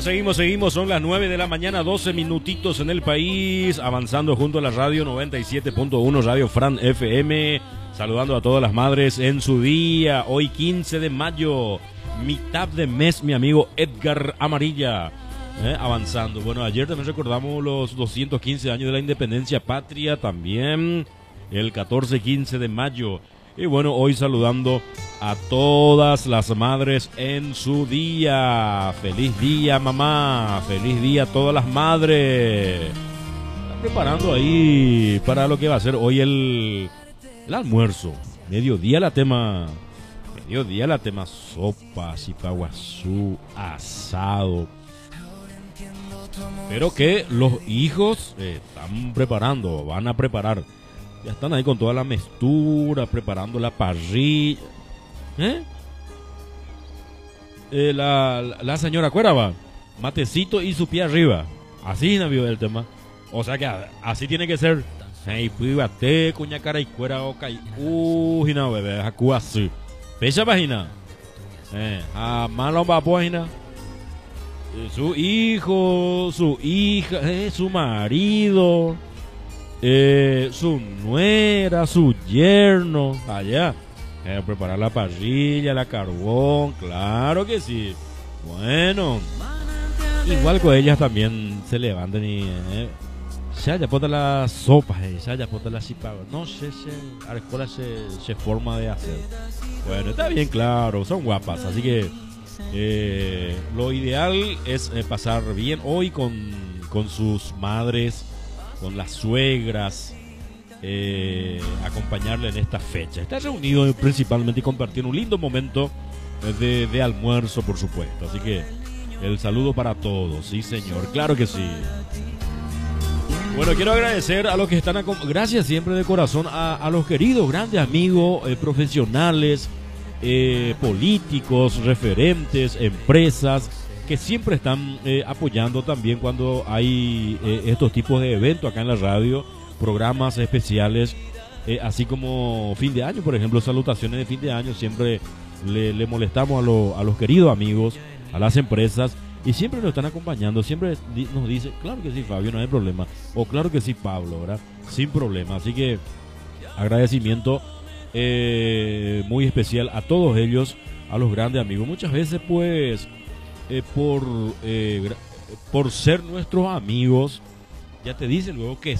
Seguimos. Son las 9 de la mañana, 12 minutitos en el país. Avanzando junto a la radio 97.1, Radio Fran FM. Saludando a todas las madres en su día. Hoy 15 de mayo, mitad de mes, mi amigo Edgar Amarilla. Avanzando. Bueno, ayer también recordamos los 215 años de la independencia patria. También el 14-15 de mayo. Y bueno, hoy saludando a todas las madres en su día. Feliz día, mamá. Feliz día a todas las madres. Están preparando ahí para lo que va a ser hoy el almuerzo. Mediodía la tema sopa, chipaguazú, asado. Pero que los hijos están preparando, van a preparar. Ya están ahí con toda la mezcla, preparando la parrilla. La señora Cuerva, matecito y su pie arriba. Así no vio el tema. O sea que así tiene que ser. Hey, píbate, cuña cara y cuera o caí. Hina bebé, jacu así. Pecha página. A malo va página. Su hijo, su hija, su marido. Su nuera, su yerno, allá, preparar la parrilla, la carbón, claro que sí. Bueno, igual con ellas también se levantan y ya ponte las sopas, ya ponte las chipagas. No sé, a la escuela se forma de hacer. Bueno, está bien, claro, son guapas, así que lo ideal es pasar bien hoy con sus madres, con las suegras, acompañarle en esta fecha. Está reunido principalmente y compartir un lindo momento de almuerzo, por supuesto. Así que el saludo para todos, sí señor, claro que sí. Bueno, quiero agradecer a los que están, gracias siempre de corazón a los queridos, grandes amigos, profesionales, políticos, referentes, empresas, que siempre están apoyando también cuando hay estos tipos de eventos acá en la radio, programas especiales, así como fin de año, por ejemplo, salutaciones de fin de año. Siempre le molestamos a los queridos amigos, a las empresas, y siempre nos están acompañando. Siempre nos dice, claro que sí, Fabio, no hay problema, o claro que sí, Pablo, ¿verdad? Sin problema. Así que agradecimiento muy especial a todos ellos, a los grandes amigos. Muchas veces pues por ser nuestros amigos, ya te dicen luego que